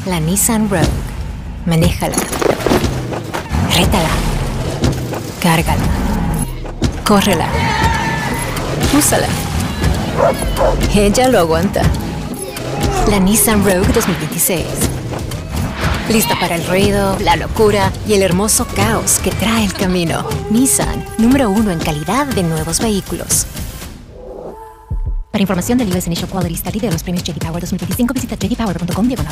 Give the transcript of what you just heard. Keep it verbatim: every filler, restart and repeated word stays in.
La Nissan Rogue. Manéjala. Rétala. Cárgala. Córrela. Úsala. Ella lo aguanta. La Nissan Rogue dos mil veintiséis. Lista para el ruido, la locura y el hermoso caos que trae el camino. Nissan, número uno en calidad de nuevos vehículos. Para información del U S Initial Quality Study de los premios J D Power dos mil veinticinco, visita j d power punto com diagonal